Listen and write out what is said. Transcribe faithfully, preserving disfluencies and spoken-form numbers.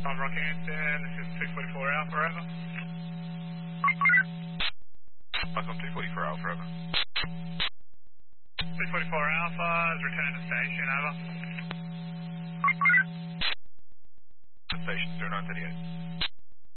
I'm Rockhampton, this is two forty-four Alpha, over. Welcome two forty-four Alpha, over.